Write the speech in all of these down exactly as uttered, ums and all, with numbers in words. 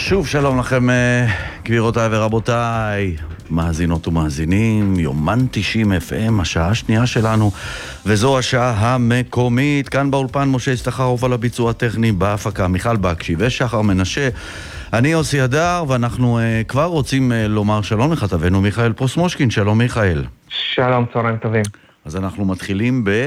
שוב שלום לכם גבירותיי ורבותיי, מאזינות ומאזינים, יומן תשעים אף אם, השעה השנייה שלנו, וזו השעה המקומית. כאן באולפן משה סטחרוף על הביצוע הטכני, בהפקה מיכל בקשי ושחר מנשה. אני יוסי הדר, ואנחנו uh, כבר רוצים uh, לומר שלום לכתבנו מיכאל פרוסמושקין. שלום מיכאל. שלום, צהריים טובים. אז אנחנו מתחילים ב...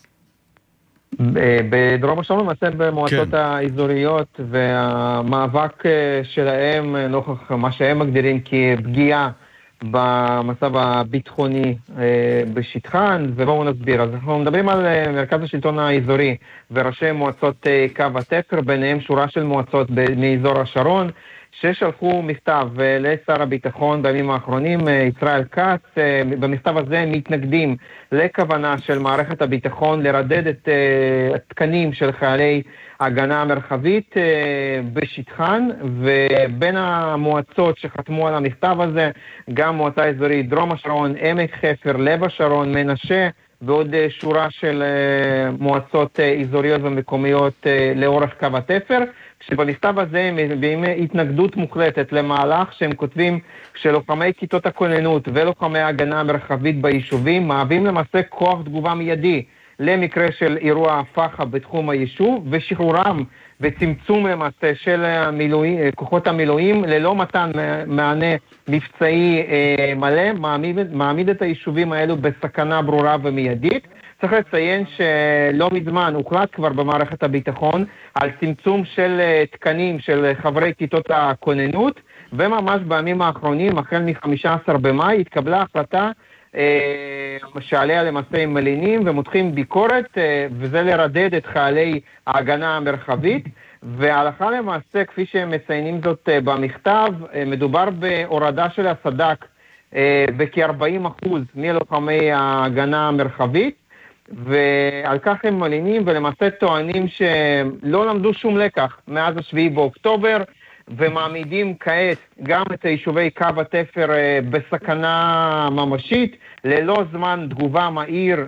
בדרום השרון, למעשה במועצות כן. האזוריות, והמאבק שלהם נוכח מה שהם מגדירים כפגיעה במצב הביטחוני בשטחן. ובואו נסביר. אז אנחנו מדברים על מרכז השלטון האזורי וראשי מועצות קו התפר, ביניהם שורה של מועצות מאזור השרון, ששלחו מכתב לשר הביטחון בימים האחרונים, ישראל כץ. במכתב הזה הם מתנגדים לכוונה של מערכת הביטחון לרדד את התקנים של חיילי ההגנה המרחבית בשטחן, ובין המועצות שחתמו על המכתב הזה, גם מועצה אזורית דרום השרון, עמק חפר, לב השרון, מנשה, ועוד שורה של מועצות אזוריות ומקומיות לאורך קו התפר, שבמכתב הזה הם מביאים התנגדות מוחלטת למהלך שהם כותבים שלוחמי כיתות הכוננות ולוחמי ההגנה המרחבית ביישובים מהווים למעשה כוח תגובה מיידי למקרה של אירוע פח"ע בתחום היישוב, ושחרורם וצמצום למעשה של המילואים, כוחות המילואים ללא מתן מענה מבצעי מלא מעמיד, מעמיד את היישובים האלו בסכנה ברורה ומיידית. צריך לציין שלא מזמן הוחלט כבר במערכת הביטחון על צמצום של תקנים של חברי כיתות הכוננות, וממש בימים האחרונים, החל מ-חמישה עשר במאי, התקבלה החלטה אה, שעליה למעשה הם מלינים ומותחים ביקורת, אה, וזה לרדד את חיילי ההגנה המרחבית. והלכה למעשה, כפי שהם מציינים זאת אה, במכתב, אה, מדובר בהורדה של הסד"כ אה, בכ-ארבעים אחוז מלוחמי ההגנה המרחבית, ועל כך הם מלינים ולמעשה טוענים שלא למדו שום לקח מאז השביעי באוקטובר, ומעמידים כעת גם את יישובי קו התפר בסכנה ממשית, ללא זמן תגובה מהיר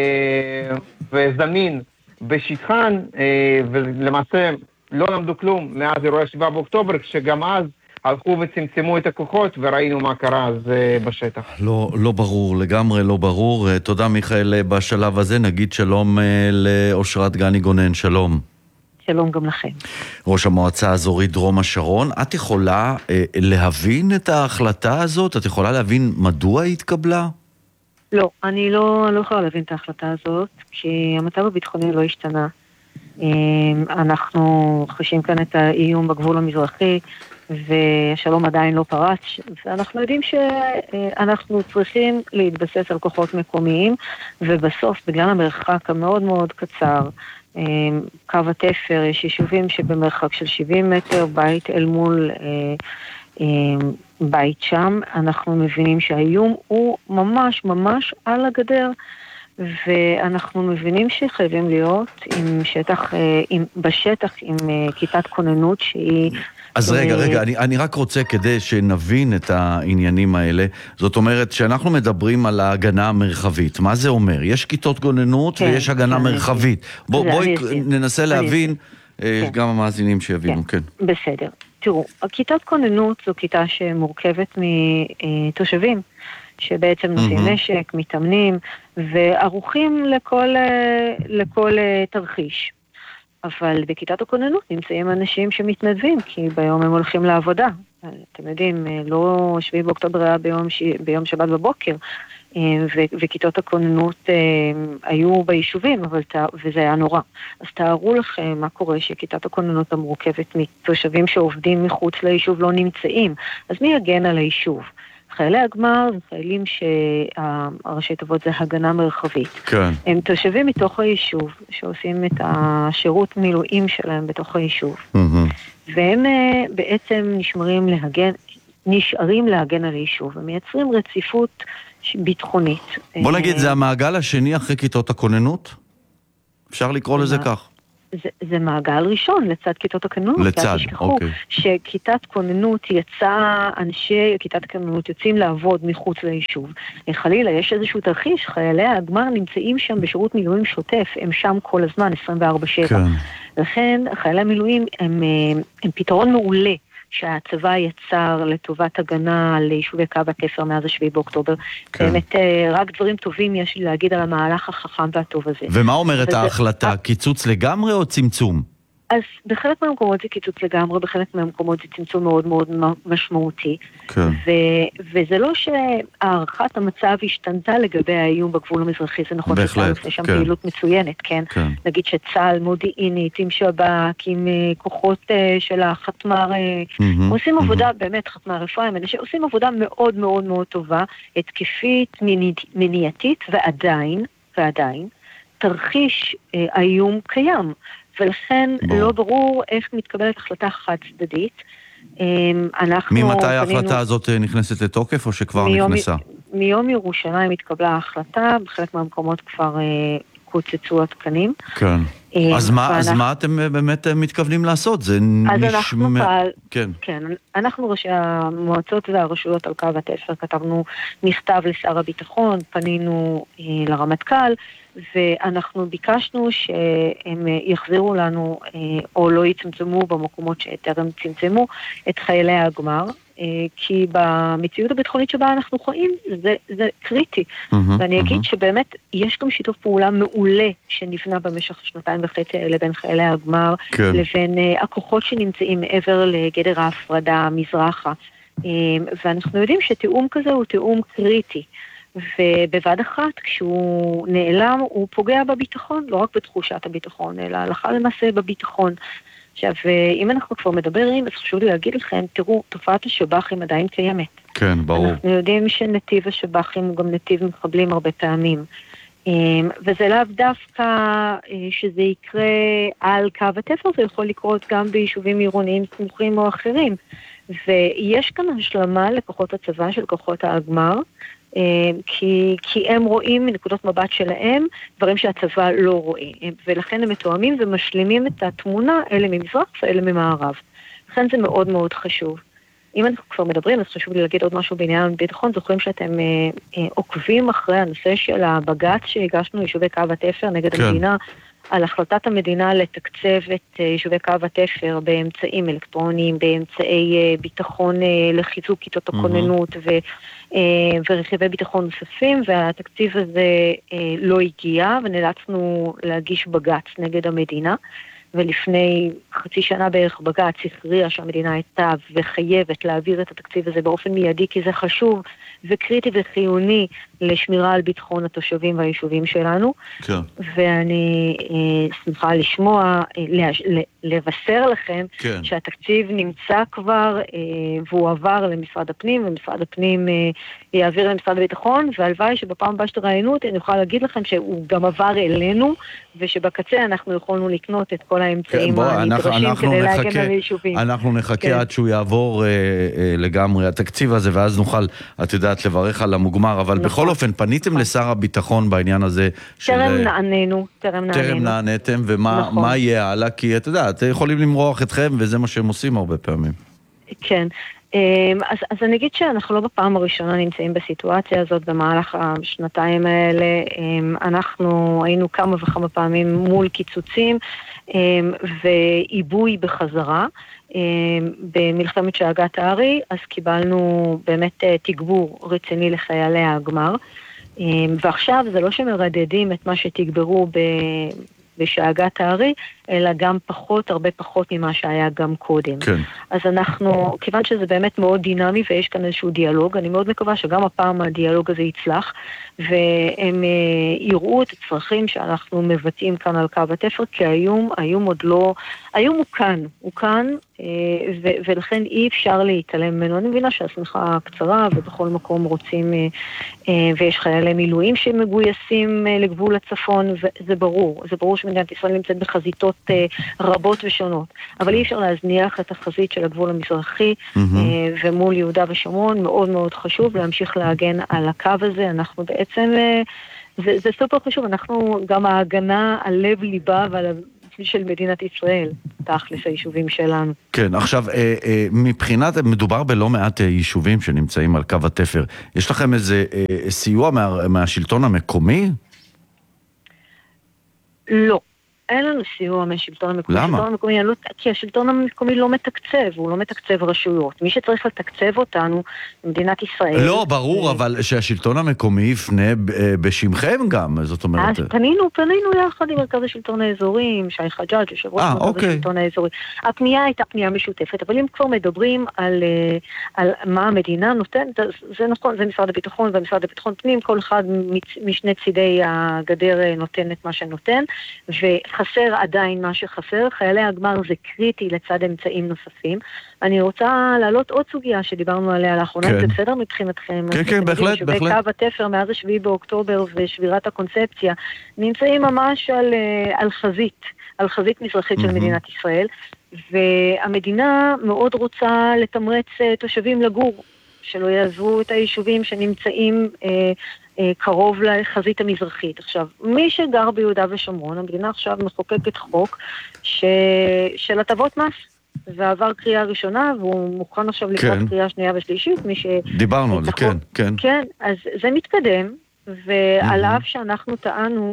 וזמין בשטחן, ולמעשה לא למדו כלום מאז אירועי שבעה באוקטובר, כשגם אז הלכו וצמצמו את הכוחות, וראינו מה קרה אז בשטח. לא, לא ברור, לגמרי לא ברור. תודה מיכאל בשלב הזה. נגיד שלום לאושרת גני גונן. שלום. שלום גם לכם. ראש המועצה האזורית דרום השרון, את יכולה אה, להבין את ההחלטה הזאת? את יכולה להבין מדוע היא התקבלה? לא, אני לא, לא יכולה להבין את ההחלטה הזאת, כי המצב הביטחוני לא השתנה. אנחנו חשים כאן את האיום בגבול המזרחי, והשלום עדיין לא פרץ, ואנחנו יודעים שאנחנו צריכים להתבסס על כוחות מקומיים, ובסוף, בגלל המרחק המאוד מאוד קצר, קו התפר, יש יישובים שבמרחק של שבעים מטר, בית אל מול בית שם, אנחנו מבינים שהאיום הוא ממש ממש על הגדר, ואנחנו מבינים שחייבים להיות עם שטח, עם, בשטח עם כיתת כוננות שהיא... אז רגע, רגע, אני, אני רק רוצה כדי שנבין את העניינים האלה, זאת אומרת שאנחנו מדברים על ההגנה המרחבית. מה זה אומר? יש כיתות כוננות כן, ויש הגנה כן, מרחבית. בוא, בואי ננסה להבין, כן. גם המאזינים שיבינו, כן. כן. בסדר. תראו, הכיתת כוננות זו כיתה שמורכבת מתושבים, שבעצם נושאים mm-hmm. נשק, מתאמנים, וערוכים לכל, לכל תרחיש. אבל בכיתת הכוננות נמצאים אנשים שמתנדבים, כי ביום הם הולכים לעבודה. אתם יודעים, לא שביעי באוקטובר היה ביום, ש... ביום שבת בבוקר, ו... וכיתות הכוננות היו ביישובים, אבל ת... וזה היה נורא. אז תארו לכם מה קורה שכיתת הכוננות המורכבת מתושבים שעובדים מחוץ ליישוב לא נמצאים. אז מי יגן על היישוב? חיילי הגמר הם חיילים שהראשי תוות זה הגנה מרחבית. כן. הם תושבים מתוך היישוב, שעושים את השירות מילואים שלהם בתוך היישוב. Mm-hmm. והם בעצם נשמרים להגן, נשארים להגן על היישוב, ומייצרים רציפות ביטחונית. בוא נגיד, זה המעגל השני אחרי כיתות הכוננות? אפשר לקרוא לזה כך? זה, זה מעגל ראשון לצד כיתות הכוננות. לצד, אוקיי. שכיתת כוננות יצא, אנשי כיתת הכוננות יוצאים לעבוד מחוץ ליישוב. חלילה, יש איזשהו תרחיש, חיילי הגמר נמצאים שם בשירות מילואים שוטף, הם שם כל הזמן, עשרים וארבע שבע. כן. לכן, חיילי המילואים הם, הם פתרון מעולה שהצבא יצר לטובת הגנה על יישובי קו התפר מאז השביעי באוקטובר. כן. באמת, רק דברים טובים יש לי להגיד על המהלך החכם והטוב הזה. ומה אומרת ההחלטה? זה... קיצוץ לגמרי או צמצום? אז בחלק מהמקומות זה קיצוץ לגמרי, בחלק מהמקומות זה צמצום מאוד מאוד משמעותי. כן. ו- וזה לא שהערכת המצב השתנתה לגבי האיום בגבול המזרחי, זה נכון בהחלט, שצה"ל עושה שם כן. פעילות מצוינת, כן? כן. נגיד שצה"ל מודיעינית, עם שב"כ, עם uh, כוחות uh, של החתמ"ר, uh, Mm-hmm, עושים mm-hmm. עבודה, באמת חתמ"ר רפואה, שעושים עבודה מאוד מאוד מאוד טובה, התקפית, מניעתית, ועדיין, ועדיין, תרחיש uh, האיום קיים. ולכן בוא. לא ברור איך מתקבלת החלטה חד צדדית. אנחנו ממתי פנינו... ההחלטה הזאת נכנסת לתוקף או שכבר מיום, נכנסה? מיום ירושלים התקבלה ההחלטה, בחלק מהמקומות כבר אה, קוצצו התקנים. כן. אה, אז, מה, ואנחנו... אז מה אתם באמת מתכוונים לעשות? זה אז נשמע... אנחנו פעל... כן. כן, אנחנו ראשי המועצות והרשויות על קו התפר, כתבנו מכתב לשר הביטחון, פנינו אה, לרמטכ"ל, ואנחנו ביקשנו שהם יחזירו לנו, או לא יצמצמו במקומות שטרם צמצמו, את חיילי הגמר, כי במציאות הביטחונית שבה אנחנו חיים, זה, זה קריטי. Mm-hmm, ואני אגיד mm-hmm. שבאמת יש גם שיתוף פעולה מעולה שנבנה במשך שנתיים וחצי האלה בין חיילי הגמר, כן. לבין הכוחות שנמצאים מעבר לגדר ההפרדה המזרחה. ואנחנו יודעים שתיאום כזה הוא תיאום קריטי. ובבד אחת, כשהוא נעלם, הוא פוגע בביטחון, לא רק בתחושת הביטחון, אלא הלכה למעשה בביטחון. עכשיו, אם אנחנו כבר מדברים, אז חשוב לי להגיד לכם, תראו, תופעת השב"חים עדיין קיימת. כן, ברור. אנחנו יודעים שנתיב השב"חים הוא גם נתיב מחבלים הרבה פעמים. וזה לאו דווקא שזה יקרה על קו התפר, זה יכול לקרות גם ביישובים עירוניים סמוכים או אחרים. ויש כאן השלמה לכוחות הצבא של כוחות הגמר, כי, כי הם רואים מנקודות מבט שלהם דברים שהצבא לא רואה, ולכן הם מתואמים ומשלימים את התמונה, אלה ממזרח ואלה ממערב. לכן זה מאוד מאוד חשוב. אם אנחנו כבר מדברים, אז חשוב לי להגיד עוד משהו בעניין ביטחון, זוכרים שאתם אה, אה, עוקבים אחרי הנושא של הבג"ץ שהגשנו יישובי קו התפר נגד כן. המדינה, על החלטת המדינה לתקצב את יישובי קו התפר באמצעים אלקטרוניים, באמצעי ביטחון לחיזוק כיתות הכוננות ו, ורכיבי ביטחון נוספים, והתקציב הזה לא הגיע, ונאלצנו להגיש בג"ץ נגד המדינה, ולפני חצי שנה בערך בג"ץ הכריע שהמדינה הייתה וחייבת להעביר את התקציב הזה באופן מיידי, כי זה חשוב וקריטי וחיוני לשמירה על ביטחון התושבים והיישובים שלנו. כן. ואני אה, שמחה לשמוע, אה, להש, לבשר לכם כן. שהתקציב נמצא כבר אה, והוא עבר למשרד הפנים, ומשרד הפנים אה, יעביר למשרד הביטחון, והלוואי שבפעם הבאה שתראיינו אותי אני יכולה להגיד לכם שהוא גם עבר אלינו, ושבקצה אנחנו יכולנו לקנות את כל האמצעים כן, הנדרשים כדי להגן על יישובים. אנחנו נחכה כן. עד שהוא יעבור אה, אה, לגמרי התקציב הזה, ואז נוכל, את יודעת, לברך על המוגמר, אבל נכון. בכל אופן, פניתם נכון. לשר הביטחון בעניין הזה. טרם של... נענינו, טרם נענינו. טרם נעניתם, ומה נכון. מה יהיה הלאה? כי את יודעת, יכולים למרוח אתכם, וזה מה שהם עושים הרבה פעמים. כן. אז, אז אני אגיד שאנחנו לא בפעם הראשונה נמצאים בסיטואציה הזאת במהלך השנתיים האלה. אנחנו היינו כמה וכמה פעמים מול קיצוצים ועיבוי בחזרה. במלחמת שאגת הארי, אז קיבלנו באמת תגבור רציני לחיילי הגמר. ועכשיו זה לא שמרדדים את מה שתגברו ב... בשאגת הארי, אלא גם פחות, הרבה פחות ממה שהיה גם קודם. כן. אז אנחנו, כיוון שזה באמת מאוד דינמי ויש כאן איזשהו דיאלוג, אני מאוד מקווה שגם הפעם הדיאלוג הזה יצלח, והם יראו את הצרכים שאנחנו מבצעים כאן על קו התפר, כי היום, היום עוד לא, היום הוא כאן, הוא כאן, ו- ולכן אי אפשר להתעלם ממנו. אני מבינה שהשמחה קצרה, ובכל מקום רוצים, ויש חיילי מילואים שמגויסים לגבול הצפון, וזה ברור, זה ברור שמדינת ישראל נמצאת בחזיתות רבות ושונות, אבל אי אפשר להזניח את החזית של הגבול המזרחי, ומול יהודה ושומרון, מאוד מאוד חשוב להמשיך להגן על הקו הזה. אנחנו בעצם, זה, זה סופר חשוב, אנחנו גם ההגנה על לב ליבה ועל של מדינת ישראל, תכלס היישובים שלנו. כן, עכשיו, מבחינת, מדובר בלא מעט יישובים שנמצאים על קו התפר, יש לכם איזה סיוע מה, מהשלטון המקומי? לא. אין לנו סיוע מהשלטון המקומי. למה? השלטון המקומי, לא, כי השלטון המקומי לא מתקצב, הוא לא מתקצב רשויות. מי שצריך לתקצב אותנו, במדינת ישראל... לא, ברור, אבל שהשלטון המקומי יפנה בשמכם גם, זאת אומרת... אז פנינו, פנינו יחד עם מרכז השלטון האזורי, עם שי חג'אג', יושב ראש מרכז השלטון האזורי. הפנייה הייתה פנייה משותפת, אבל אם כבר מדברים על, על מה המדינה נותנת, זה נכון, זה משרד הביטחון ומשרד הביטחון פנים, כל אחד משני צידי הגדר נותן את מה שנותן, וחסר עדיין מה שחסר. חיילי הגמר זה קריטי לצד אמצעים נוספים. אני רוצה להעלות עוד סוגיה שדיברנו עליה לאחרונה, כן. זה בסדר מבחינתכם? כן, כן, בהחלט, בהחלט. שבקו התפר מאז השביעי באוקטובר ושבירת הקונספציה, נמצאים ממש על, על חזית, על חזית מזרחית של מדינת ישראל, והמדינה מאוד רוצה לתמרץ תושבים לגור, שלא יעזבו את היישובים שנמצאים אה, אה, קרוב לחזית המזרחית. עכשיו, מי שגר ביהודה ושומרון, המדינה עכשיו מחוקקת חוק ש... של הטבות מס, ועבר קריאה ראשונה, והוא מוכן עכשיו לקראת כן. קריאה שנייה ושלישית, מי ש... דיברנו על זה, כן, כן. כן, אז זה מתקדם, ועל אף שאנחנו טענו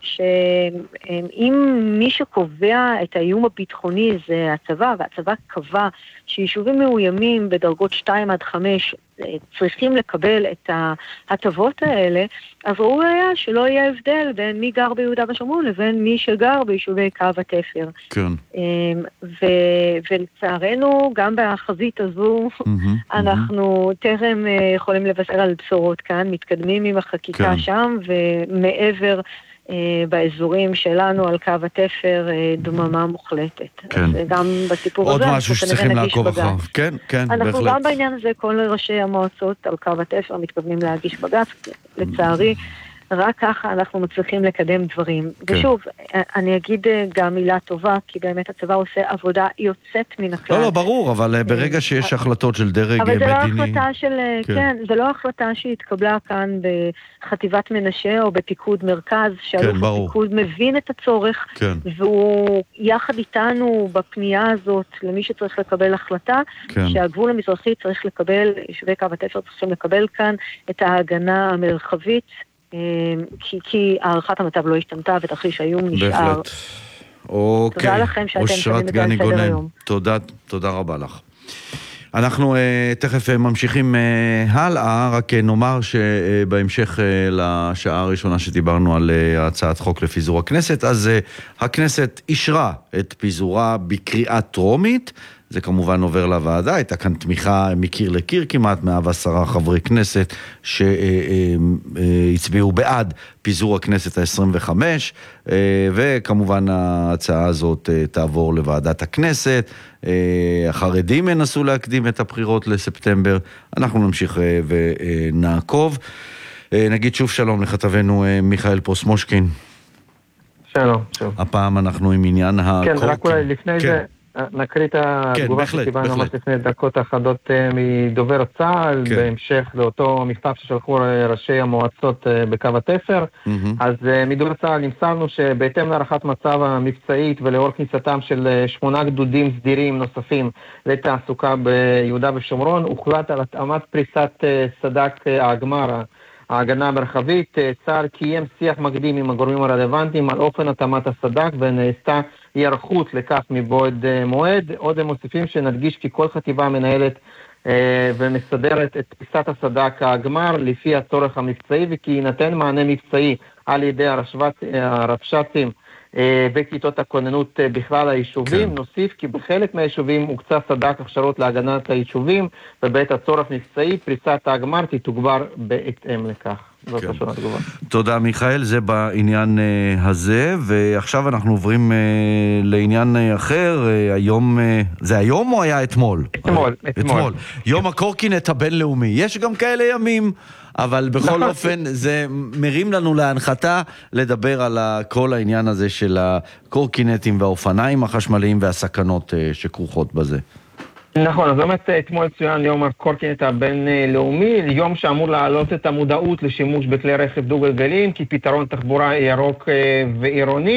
שאם מי שקובע את האיום הביטחוני זה הצבא, והצבא קבע שיישובים מאוימים בדרגות שתיים עד חמש צריכים לקבל את ההטבות האלה, אז ראוי היה שלא יהיה הבדל בין מי גר ביהודה ושומרון לבין מי שגר ביישובי קו התפר. כן. ו- ולצערנו, גם בחזית הזו, אנחנו טרם יכולים לבשר על בשורות כאן, מתקדמים עם החקיקה שם, ומעבר באזורים שלנו על קו התפר דממה מוחלטת. כן. אז גם בסיפור עוד הזה, משהו שצריכים לעקוב אחריו. כן, כן, בהחלט. אנחנו גם בעניין הזה, כל ראשי המועצות על קו התפר מתכוונים להגיש בג"ץ, לצערי, רק ככה אנחנו מצליחים לקדם דברים. כן. ושוב, אני אגיד גם מילה טובה, כי באמת הצבא עושה עבודה יוצאת מן הכלל. לא, לא, ברור, אבל ברגע שיש החלטות של דרג מדיני... אבל זה לא החלטה של... כן, זה לא החלטה שהתקבלה כאן בחטיבת מנשה או בפיקוד מרכז, שאלוף הפיקוד מבין את הצורך, והוא יחד איתנו בפנייה הזאת, למי שצריך לקבל החלטה, שהגבול המזרחי צריך לקבל, יישובי קו התפר צריכים לקבל כאן את ההגנה המרחבית, כי, כי הערכת המצב לא השתנתה ותרחיש האיום נשאר. בהחלט. אוקיי. תודה לכם שאתם שמים את זה על סדר היום. תודה, תודה רבה לך. אנחנו uh, תכף uh, ממשיכים uh, הלאה, רק uh, נאמר שבהמשך uh, לשעה הראשונה שדיברנו על uh, הצעת חוק לפיזור הכנסת, אז uh, הכנסת אישרה את פיזורה בקריאה טרומית, זה כמובן עובר לוועדה, הייתה כאן תמיכה מקיר לקיר כמעט, מאה ועשרה חברי כנסת שהצביעו בעד פיזור הכנסת ה-עשרים וחמש, וכמובן ההצעה הזאת תעבור לוועדת הכנסת, החרדים ינסו להקדים את הבחירות לספטמבר, אנחנו נמשיך ונעקוב. נגיד שוב שלום לכתבנו מיכאל פוסמושקין. שלום, שלום. הפעם אנחנו עם עניין הקורקין. כן, רק אולי לפני זה... נקריא את התגובה שקיבלנו ממש לפני דקות אחדות מדובר צה"ל, בהמשך לאותו מכתב ששלחו ראשי המועצות בקו התפר. אז מדובר צה"ל נמסרנו שבהתאם להערכת מצב המבצעית ולאור כניסתם של שמונה גדודים סדירים נוספים לתעסוקה ביהודה ושומרון, הוחלט על התאמת פריסת סד"כ הגמר, ההגנה המרחבית. צה"ל קיים שיח מקדים עם הגורמים הרלוונטיים על אופן התאמת הסד"כ ונעשתה היערכות לכך מבעוד מועד. עוד הם מוסיפים שנדגיש כי כל חטיבה מנהלת אה, ומסדרת את פריסת הסד"כ הגמר לפי הצורך המבצעי, וכי יינתן מענה מבצעי על ידי הרבש"צים אה, וכיתות הכוננות אה, בכלל היישובים. כן. נוסיף כי בחלק מהיישובים הוקצה סד"כ הכשרות להגנת היישובים, ובעת הצורך מבצעי פריסת הגמר תתוגבר בהתאם לכך. כן. תודה מיכאל, זה בעניין uh, הזה, ועכשיו אנחנו עוברים uh, לעניין uh, אחר. uh, היום, uh, זה היום או היה אתמול? אתמול, אתמול. אתמול. יום הקורקינט הבינלאומי. יש גם כאלה ימים, אבל בכל אופן זה מרים לנו להנחתה לדבר על כל העניין הזה של הקורקינטים והאופניים החשמליים והסכנות uh, שכרוכות בזה. נכון, אז באמת אתמול צוין יום הקורקינט הבינלאומי, יום שאמור להעלות את המודעות לשימוש בכלי רכב דו-גלגליים כפתרון תחבורה ירוק ועירוני.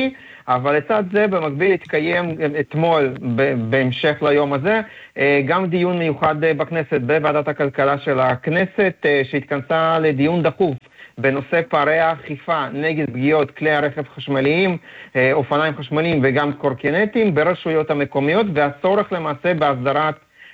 אבל לצד זה במקביל התקיים אתמול, בהמשך ליום הזה, גם דיון מיוחד בכנסת, בוועדת הכלכלה של הכנסת, שהתכנסה לדיון דחוף בנושא פערי האכיפה נגד פגיעות כלי הרכב חשמליים, אופניים חשמליים וגם קורקינטים ברשויות המקומיות, והצורך למעשה בהסדרת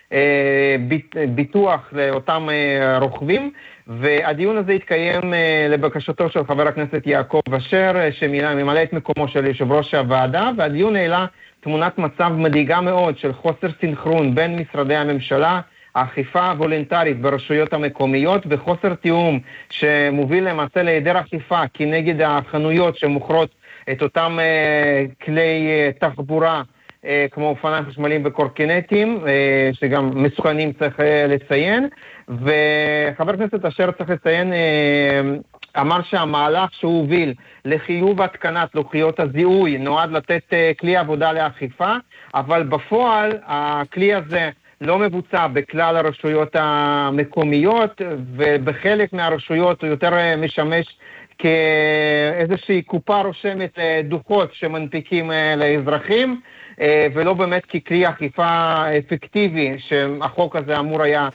ביטוח לאותם רוכבים. והדיון הזה התקיים לבקשתו של חבר הכנסת יעקב אשר, שממלא את מקומו של יושב ראש הוועדה, והדיון העלה תמונת מצב מדאיגה מאוד של חוסר סינכרון בין משרדי הממשלה, האכיפה הוולונטרית ברשויות המקומיות וחוסר תיאום שמוביל למעשה להיעדר אכיפה כנגד החנויות שמוכרות את אותם כלי תחבורה כמו אופניים חשמליים וקורקינטים, שגם מסוכנים צריך לציין. וחבר הכנסת אשר צריך לציין, אמר שהמהלך שהוא הוביל לחיוב התקנת לוחיות הזיהוי נועד לתת כלי עבודה לאכיפה, אבל בפועל הכלי הזה לא מבוצע בכלל הרשויות המקומיות, ובחלק מהרשויות הוא יותר משמש כאיזושהי קופה רושמת דוחות שמנפיקים לאזרחים, ולא באמת ככלי אכיפה אפקטיבי שהחוק הזה אמור היה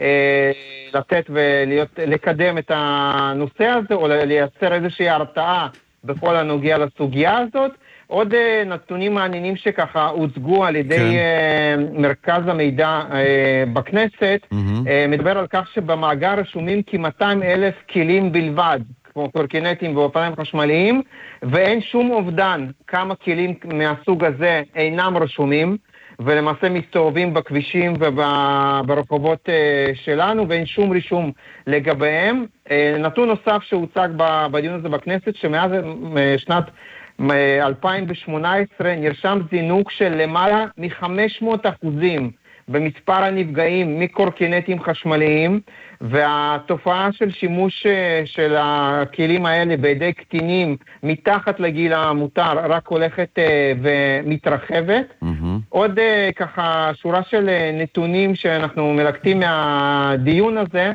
לתת ולקדם את הנושא הזה, או לייצר איזושהי הרתעה בכל הנוגע לסוגיה הזאת. עוד נתונים מעניינים שככה הוצגו על ידי כן. מרכז המידע בכנסת, mm-hmm. מדבר על כך שבמאגר רשומים כ-מאתיים אלף כלים בלבד, כמו קורקינטים ואופניים חשמליים, ואין שום אובדן כמה כלים מהסוג הזה אינם רשומים, ולמעשה מסתובבים בכבישים וברחובות שלנו, ואין שום רישום לגביהם. נתון נוסף שהוצג בדיון הזה בכנסת, שמאז שנת אלפיים שמונה עשרה נרשם זינוק של למעלה מ-חמש מאות אחוזים במספר הנפגעים מקורקינטים חשמליים, והתופעה של שימוש של הכלים האלה בידי קטינים מתחת לגיל המותר רק הולכת ומתרחבת. Mm-hmm. עוד ככה שורה של נתונים שאנחנו מלקטים מהדיון הזה,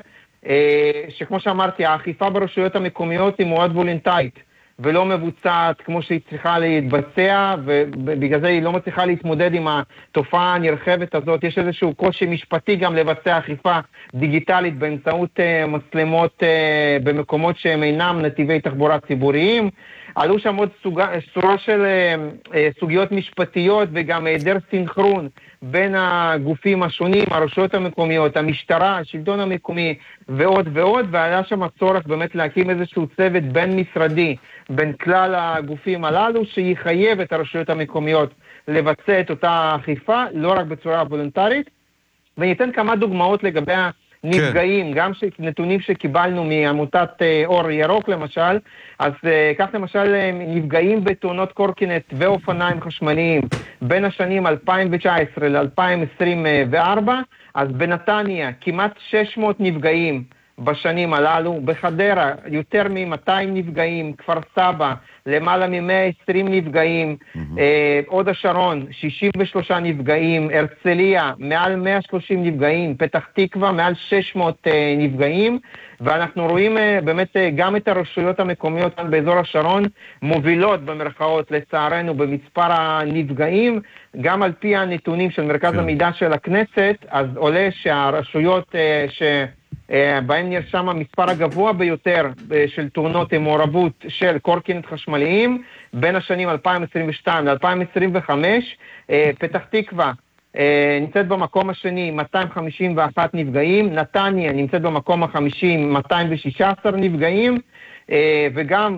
שכמו שאמרתי, האכיפה ברשויות המקומיות היא מאוד וולונטרית, ולא מבוצעת כמו שהיא צריכה להתבצע, ובגלל זה היא לא מצליחה להתמודד עם התופעה הנרחבת הזאת. יש איזשהו קושי משפטי גם לבצע אכיפה דיגיטלית באמצעות מצלמות במקומות שהם אינם נתיבי תחבורה ציבוריים. עלו שם עוד סוגה של סוגיות משפטיות וגם היעדר סינכרון בין הגופים השונים, הרשויות המקומיות, המשטרה, השלטון המקומי ועוד ועוד, ועלה שם הצורך באמת להקים איזשהו צוות בין משרדי בין כלל הגופים הללו, שיחייב את הרשויות המקומיות לבצע את אותה אכיפה, לא רק בצורה וולונטרית. וניתן כמה דוגמאות לגבי נפגעים, כן. גם נתונים שקיבלנו מעמותת אור ירוק למשל, אז כך למשל נפגעים בתאונות קורקינט ואופניים חשמליים בין השנים אלפיים תשע עשרה ל-אלפיים עשרים וארבע, אז בנתניה כמעט שש מאות נפגעים בשנים הללו, בחדרה יותר מ-מאתיים נפגעים, כפר סבא למעלה מ-מאה ועשרים נפגעים, mm-hmm. אה, עוד השרון שישים ושלושה נפגעים, הרצליה מעל מאה ושלושים נפגעים, פתח תקווה מעל שש מאות אה, נפגעים, ואנחנו רואים אה, באמת אה, גם את הרשויות המקומיות באזור השרון מובילות במרכאות לצערנו במספר הנפגעים. גם על פי הנתונים של מרכז okay. המידע של הכנסת, אז עולה שהרשויות אה, ש... בהם נרשם המספר הגבוה ביותר של תאונות עם מעורבות של קורקינט חשמליים בין השנים אלפיים עשרים ושתיים ל-אלפיים עשרים וחמש. פתח תקווה נמצאת במקום השני, מאתיים חמישים ואחת נפגעים, נתניה נמצאת במקום החמישי, מאתיים ושישה עשר נפגעים, וגם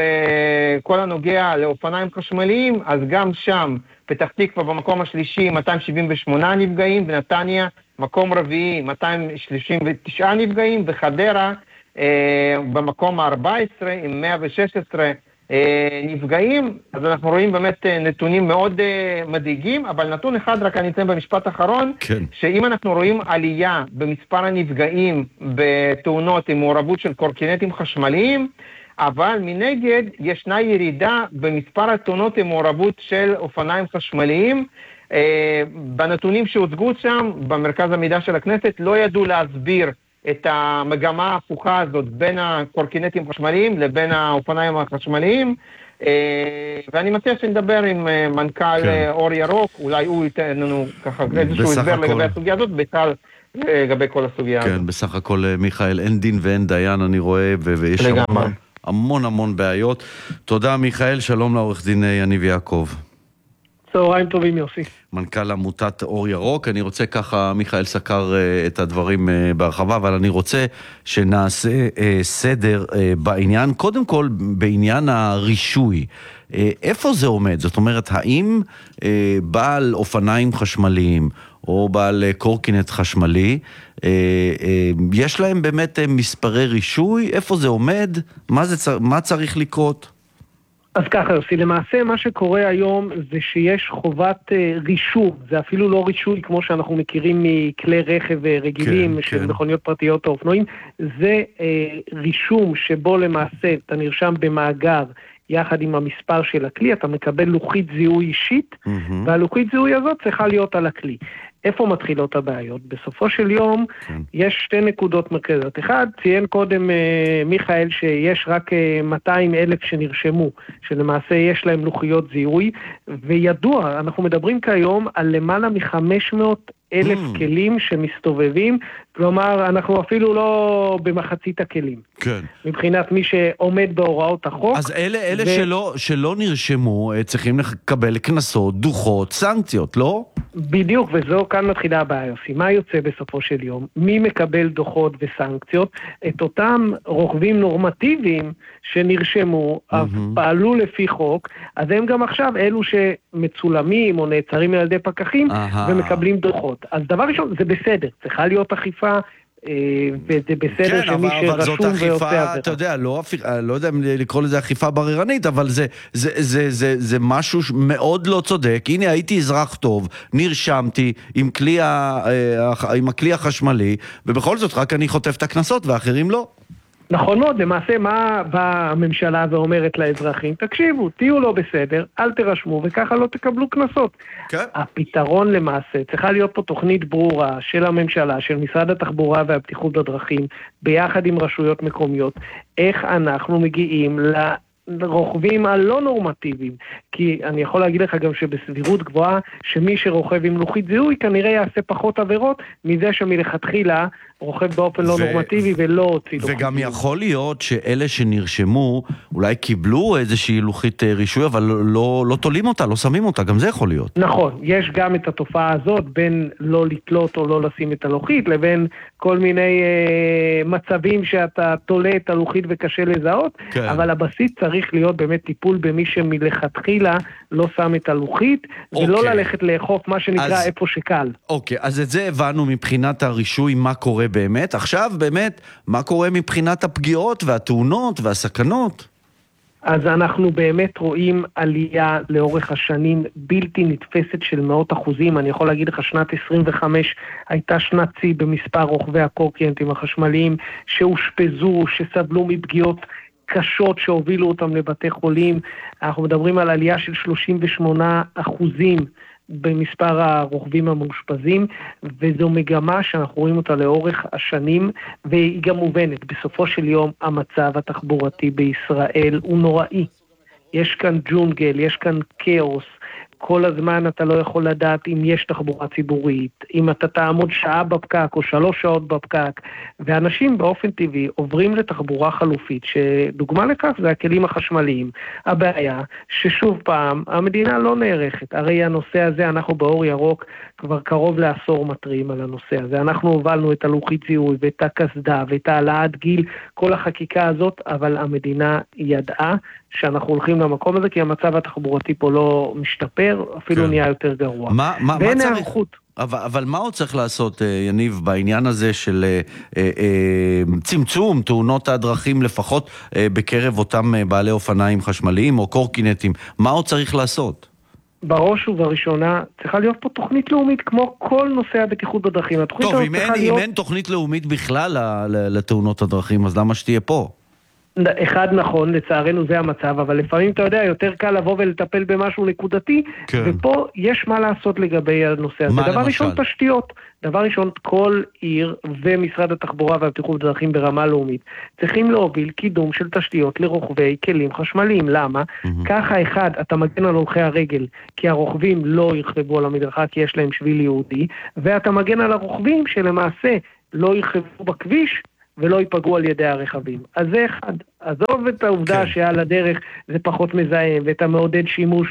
בכל הנוגע לאופניים חשמליים, אז גם שם פתח תקווה במקום השלישי, מאתיים שבעים ושמונה נפגעים, ונתניה מקום רביעי, מאתיים שלושים ותשעה נפגעים, וחדרה אה, במקום ה-ארבע עשרה עם מאה ושש עשרה אה, נפגעים. אז אנחנו רואים באמת אה, נתונים מאוד אה, מדאיגים, אבל נתון אחד רק אני אתן במשפט האחרון, כן. שאם אנחנו רואים עלייה במספר הנפגעים בתאונות עם מעורבות של קורקינטים חשמליים, אבל מנגד ישנה ירידה במספר התאונות עם מעורבות של אופניים חשמליים. Uh, בנתונים שהוצגו שם במרכז המידע של הכנסת לא ידעו להסביר את המגמה ההפוכה הזאת בין הקורקינטים החשמליים לבין האופניים החשמליים, ואני מציע שנדבר עם מנכ"ל אור ירוק, אולי הוא ייתן לנו ככה איזשהו הסבר לגבי הסוגיה הזאת, בכלל לגבי כל הסוגיה הזאת. כן, בסך הכל מיכאל, אין דין ואין דיין אני רואה, ויש המון המון המון בעיות. תודה מיכאל, שלום לעורך דין יניב יעקב. צהריים טובים יוסי. מנכ"ל עמותת אור ירוק. אני רוצה ככה, מיכאל סקר את הדברים בהרחבה, אבל אני רוצה שנעשה סדר בעניין. קודם כל, בעניין הרישוי, איפה זה עומד? זאת אומרת, האם בעל אופניים חשמליים או בעל קורקינט חשמלי, יש להם באמת מספרי רישוי? איפה זה עומד? מה זה, מה צריך לקרות? אז ככה יוסי, למעשה מה שקורה היום זה שיש חובת uh, רישום, זה אפילו לא רישוי כמו שאנחנו מכירים מכלי רכב רגילים, כן, של כן. מכוניות פרטיות או אופנועים, זה uh, רישום שבו למעשה אתה נרשם במאגר יחד עם המספר של הכלי, אתה מקבל לוחית זיהוי אישית, mm-hmm. והלוחית זיהוי הזאת צריכה להיות על הכלי. איפה מתחילות הבעיות? בסופו של יום כן. יש שתי נקודות מרכזיות. אחד, ציין קודם אה, מיכאל שיש רק אה, מאתיים אלף שנרשמו, שלמעשה יש להם לוחיות זיהוי, וידוע, אנחנו מדברים כיום על למעלה מ-חמש מאות אלף mm. כלים שמסתובבים, כלומר אנחנו אפילו לא במחצית הכלים. כן. מבחינת מי שעומד בהוראות החוק. אז אלה, אלה ו... שלא, שלא נרשמו צריכים לקבל כנסות, דוחות, סנקציות, לא? בדיוק, וזו כאן מתחילה הבעיה, יוסי. מה יוצא בסופו של יום? מי מקבל דוחות וסנקציות? את אותם רוכבים נורמטיביים שנרשמו, mm-hmm. פעלו לפי חוק, אז הם גם עכשיו אלו שמצולמים או נעצרים על ידי פקחים uh-huh. ומקבלים דוחות. אז דבר ראשון, זה בסדר, צריכה להיות אחיפה, וזה בסדר כן, שמי אבל, שרשום אבל ויוצא עבירה. אתה יודע, לא, לא יודע אם לקרוא לזה אכיפה בררנית, אבל זה, זה, זה, זה, זה משהו מאוד לא צודק. הנה, הייתי אזרח טוב, נרשמתי עם כלי, עם הכלי החשמלי, ובכל זאת רק אני חוטף את הכנסות ואחרים לא. נכון מאוד, למעשה מה באה הממשלה ואומרת לאזרחים? תקשיבו, תהיו לא בסדר, אל תרשמו וככה לא תקבלו כנסות. כן. הפתרון למעשה, צריכה להיות פה תוכנית ברורה של הממשלה, של משרד התחבורה והבטיחות בדרכים, ביחד עם רשויות מקומיות, איך אנחנו מגיעים ל... רוכבים הלא נורמטיביים, כי אני יכול להגיד לך גם שבסבירות גבוהה שמי שרוכב עם לוחית זיהוי כנראה יעשה פחות עבירות מזה שמלכתחילה רוכב באופן לא נורמטיבי ולא הוציא לוחית. וגם יכול להיות שאלה שנרשמו אולי קיבלו איזושהי לוחית רישוי אבל לא, לא תולים אותה, לא שמים אותה, גם זה יכול להיות. נכון, יש גם את התופעה הזאת בין לא לתלות או לא לשים את הלוחית לבין כל מיני אה, מצבים שאתה תולה את הלוחית וקשה לזהות, כן. אבל הבסיס צריך להיות באמת טיפול במי שמלכתחילה לא שם את הלוחית, אוקיי. ולא ללכת לאכוף מה שנקרא אז, איפה שקל. אוקיי, אז את זה הבנו מבחינת הרישוי מה קורה באמת. עכשיו באמת, מה קורה מבחינת הפגיעות והתאונות והסכנות? אז אנחנו באמת רואים עלייה לאורך השנים בלתי נתפסת של מאות אחוזים. אני יכול להגיד לך, שנת עשרים וחמש הייתה שנת צי במספר רוכבי הקורקינטים החשמליים שהושפזו, שסבלו מפגיעות קשות שהובילו אותם לבתי חולים. אנחנו מדברים על עלייה של שלושים ושמונה אחוזים במספר הרוכבים המאושפזים, וזו מגמה שאנחנו רואים אותה לאורך השנים, והיא גם מובנת. בסופו של יום המצב התחבורתי בישראל הוא נוראי. יש כאן ג'ונגל, יש כאן כאוס, כל הזמן אתה לא יכול לדעת אם יש תחבורה ציבורית, אם אתה תעמוד שעה בפקק או שלוש שעות בפקק, ואנשים באופן טבעי עוברים לתחבורה חלופית, שדוגמה לכך זה הכלים החשמליים. הבעיה ששוב פעם, המדינה לא נערכת, הרי הנושא הזה, אנחנו באור ירוק כבר קרוב לעשור מטרים על הנושא הזה, אנחנו הובלנו את הלוחית זיהוי ואת הקסדה ואת העלאת גיל, כל החקיקה הזאת, אבל המדינה ידעה שאנחנו הולכים למקום הזה, כי המצב התחבורתי פה לא משתפר, אפילו כן. נהיה יותר גרוע. מה, מה, מה צריך, אבל, אבל מה עוד צריך לעשות, יניב, בעניין הזה של אה, אה, צמצום תאונות הדרכים, לפחות אה, בקרב אותם בעלי אופניים חשמליים או קורקינטים? מה עוד צריך לעשות? בראש ובראשונה צריכה להיות פה תוכנית לאומית, כמו כל נושא הבטיחות בדרכים. טוב, אם אין, להיות... אם אין תוכנית לאומית בכלל לתאונות הדרכים, אז למה שתהיה פה? אחד נכון, לצערנו זה המצב, אבל לפעמים אתה יודע, יותר קל לבוא ולטפל במשהו נקודתי, כן. ופה יש מה לעשות לגבי הנושא הזה. מה דבר למשל? ראשון, תשתיות. דבר ראשון, כל עיר ומשרד התחבורה והבטיחות בדרכים ברמה לאומית צריכים להוביל קידום של תשתיות לרוכבי כלים חשמליים. למה? Mm-hmm. ככה אחד, אתה מגן על הולכי הרגל, כי הרוכבים לא ירחבו על המדרכה, כי יש להם שביל יהודי, ואתה מגן על הרוכבים שלמעשה לא ירחבו בכביש, ולא ייפגעו על ידי הרכבים. אז זה אחד. עזוב את העובדה כן. שעל הדרך זה פחות מזהם, ואתה מעודד שימוש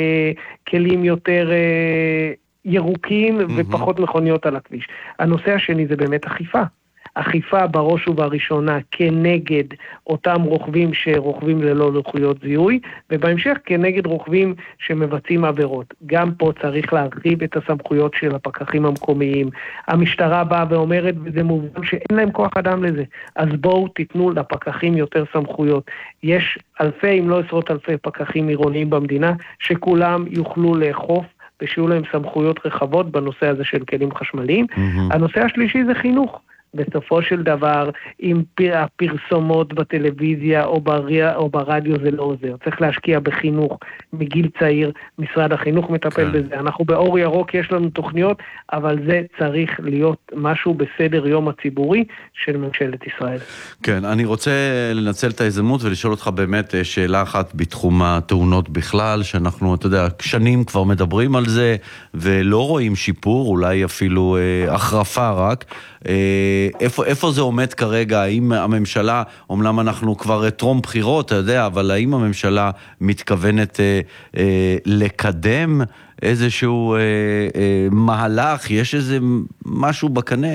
בכלים יותר אה, ירוקים mm-hmm. ופחות מכוניות על הכביש. הנושא השני זה באמת אכיפה. אכיפה בראש ובראשונה כנגד אותם רוכבים שרוכבים ללא לוחיות זיהוי, ובהמשך כנגד רוכבים שמבצעים עבירות. גם פה צריך להרחיב את הסמכויות של הפקחים המקומיים. המשטרה באה ואומרת, וזה מובן שאין להם כוח אדם לזה. אז בואו תיתנו לפקחים יותר סמכויות. יש אלפי, אם לא עשרות אלפי פקחים עירוניים במדינה, שכולם יוכלו לאכוף, ושיהיו להם סמכויות רחבות בנושא הזה של כלים חשמליים. Mm-hmm. הנושא השלישי זה חינוך. בסופו של דבר, אם הפרסומות בטלוויזיה או, בריה, או ברדיו זה לא עוזר. צריך להשקיע בחינוך מגיל צעיר, משרד החינוך מטפל כן. בזה. אנחנו באור ירוק יש לנו תוכניות, אבל זה צריך להיות משהו בסדר יום הציבורי של ממשלת ישראל. כן, אני רוצה לנצל את ההזדמנות ולשאול אותך באמת שאלה אחת בתחום התאונות בכלל, שאנחנו, אתה יודע, שנים כבר מדברים על זה, ולא רואים שיפור, אולי אפילו אה, החרפה רק. אה, איפה, איפה זה עומד כרגע? האם הממשלה, אומנם אנחנו כבר טרום בחירות, אתה יודע, אבל האם הממשלה מתכוונת אה, אה, לקדם איזשהו אה, אה, מהלך? יש איזה משהו בקנה?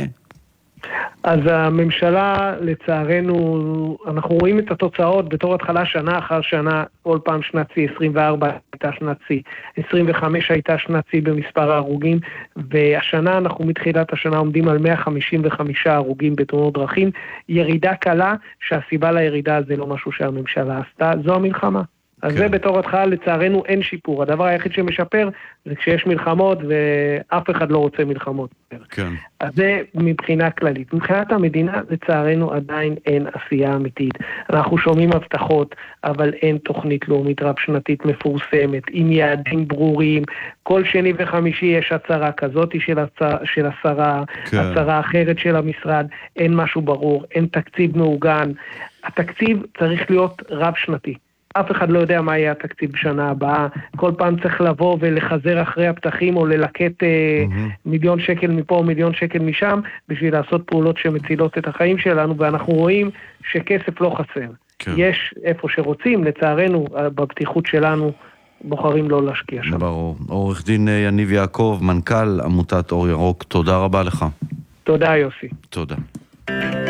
אז הממשלה, לצערנו, אנחנו רואים את התוצאות בתור התחלה שנה אחר שנה, כל פעם שנת צי, עשרים וארבע הייתה שנת צי, עשרים וחמש הייתה שנת צי במספר ההרוגים, והשנה אנחנו מתחילת השנה עומדים על מאה חמישים וחמישה הרוגים בתאונות דרכים, ירידה קלה שהסיבה לירידה זה לא משהו שהממשלה עשתה, זו המלחמה. אז כן. זה בתור התחלה, לצערנו אין שיפור. הדבר היחיד שמשפר זה כשיש מלחמות ואף אחד לא רוצה מלחמות. כן. אז זה מבחינה כללית. מבחינת המדינה, לצערנו עדיין אין עשייה אמיתית. אנחנו שומעים הבטחות, אבל אין תוכנית לאומית רב-שנתית מפורסמת, עם יעדים ברורים. כל שני וחמישי יש הצהרה כזאת של, הצ... של השרה, כן. הצהרה אחרת של המשרד. אין משהו ברור, אין תקציב מעוגן. התקציב צריך להיות רב-שנתי. אף אחד לא יודע מה יהיה התקציב בשנה הבאה, כל פעם צריך לבוא ולחזר אחרי הפתחים או ללקט mm-hmm. מיליון שקל מפה או מיליון שקל משם, בשביל לעשות פעולות שמצילות את החיים שלנו, ואנחנו רואים שכסף לא חסר. כן. יש איפה שרוצים, לצערנו, בפתיחות שלנו, בוחרים לא להשקיע שם. ברור. עורך דין יניב יעקב, מנכ"ל עמותת אור ירוק, תודה רבה לך. תודה יוסי. תודה.